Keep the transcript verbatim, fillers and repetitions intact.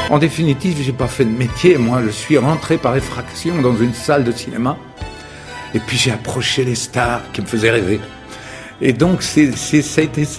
En définitive, j'ai pas fait de métier, moi, je suis rentré par effraction dans une salle de cinéma, et puis j'ai approché les stars qui me faisaient rêver. Et donc, c'est, c'est, ça a été ça.